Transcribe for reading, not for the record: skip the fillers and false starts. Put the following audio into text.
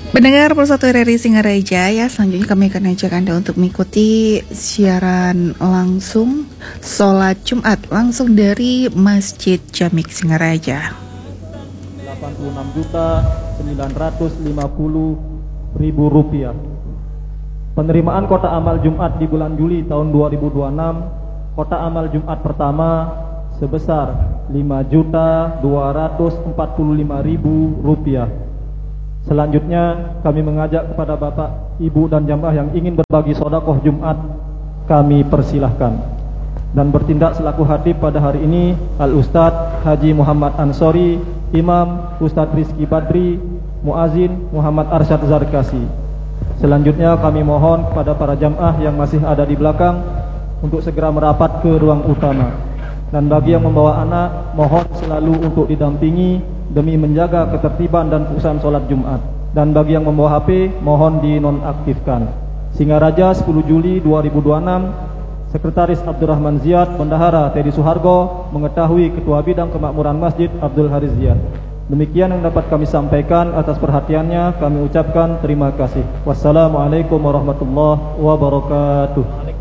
Pendengar Persatu RRI Singaraja, ya selanjutnya kami akan ajak Anda untuk mengikuti siaran langsung sholat Jumat langsung dari Masjid Jamik Singaraja. 86.950.000 rupiah. Penerimaan kota amal Jumat di bulan Juli tahun 2026, kota amal Jumat pertama sebesar 5.245.000 rupiah. Selanjutnya kami mengajak kepada Bapak, Ibu dan jamaah yang ingin berbagi sedekah Jumat, kami persilahkan. Dan bertindak selaku khatib pada hari ini Al-Ustadz Haji Muhammad Ansori, Imam Ustadz Rizky Badri, Muazin Muhammad Arsyad Zarkasi. Selanjutnya kami mohon kepada para jamaah yang masih ada di belakang untuk segera merapat ke ruang utama. Dan bagi yang membawa anak, mohon selalu untuk didampingi demi menjaga ketertiban dan kehususan sholat Jumat. Dan bagi yang membawa HP, mohon dinonaktifkan. Singaraja 10 Juli 2026, Sekretaris Abdurrahman Ziyad, Bendahara Teddy Suhargo, mengetahui Ketua Bidang Kemakmuran Masjid Abdul Haris Ziyad. Demikian yang dapat kami sampaikan. Atas perhatiannya kami ucapkan terima kasih. Wassalamualaikum warahmatullahi wabarakatuh.